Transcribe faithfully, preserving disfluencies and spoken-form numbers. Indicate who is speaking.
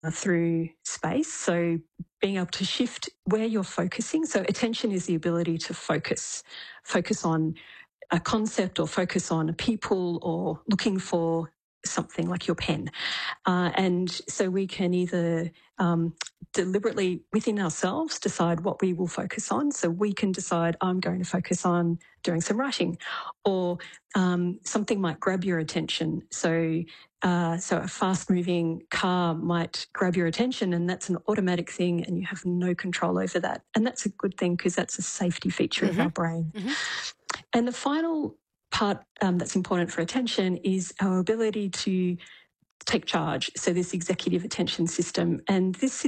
Speaker 1: through space. So being able to shift where you're focusing. So attention is the ability to focus, focus on a concept or focus on people or looking for something like your pen. Uh, and so we can either um, deliberately within ourselves decide what we will focus on. So we can decide I'm going to focus on doing some writing, or um, something might grab your attention. So uh, so a fast-moving car might grab your attention, and that's an automatic thing, and you have no control over that. And that's a good thing because that's a safety feature
Speaker 2: Mm-hmm.
Speaker 1: of our brain.
Speaker 2: Mm-hmm.
Speaker 1: And the final part um, that's important for attention is our ability to take charge. So this executive attention system, and this